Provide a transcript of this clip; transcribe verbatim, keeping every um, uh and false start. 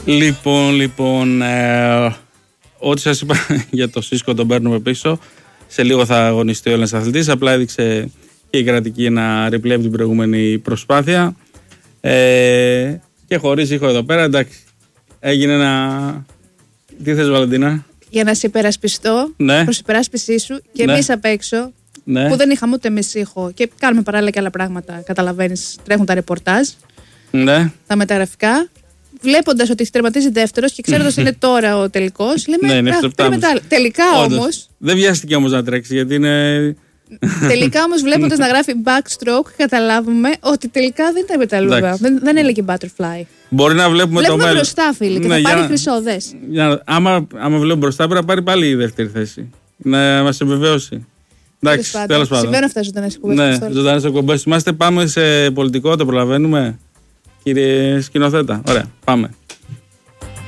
Λοιπόν, λοιπόν, ε, ό,τι σας είπα για το Σίσκο τον παίρνουμε πίσω. Σε λίγο θα αγωνιστεί ο Έλληνας αθλητής. Απλά έδειξε και η κρατική ένα replay από την προηγούμενη προσπάθεια. Ε, και χωρίς ήχο εδώ πέρα, εντάξει, έγινε ένα... Τι θες, Βαλεντίνα? Για να σε υπερασπιστώ, ναι. προς υπεράσπισή σου και ναι. εμείς απ' έξω, ναι. που δεν είχαμε ούτε εμείς ήχο και κάνουμε παράλληλα και άλλα πράγματα, καταλαβαίνεις, τρέχουν τα ρεπορτάζ, ναι. τα μεταγραφικά. Βλέποντας ότι τερματίζει δεύτερος και ξέροντας είναι τώρα ο τελικός, λέμε ναι, μετά. Τελικά όμως. Δεν βιάστηκε όμως να τρέξει, γιατί είναι. Τελικά όμως, βλέποντας να γράφει backstroke, καταλάβουμε ότι τελικά δεν ήταν μεταλλούδα. Δεν, δεν έλεγε butterfly. Μπορεί να βλέπουμε, βλέπουμε το μέλλον. Μπροστά, φίλοι, και ναι, θα πάρει να... χρυσόδες. Άμα, άμα βλέπουμε μπροστά, πρέπει να πάρει πάλι η δεύτερη θέση. Να μας επιβεβαιώσει. Εντάξει, τέλος πάντων. Συμβαίνουν αυτά ζωντανές εκπομπές. Ναι, ζωντανές εκπομπές. Είμαστε, πάμε σε πολιτικό, το προλαβαίνουμε. Κύριε σκηνοθέτα, ωραία, πάμε.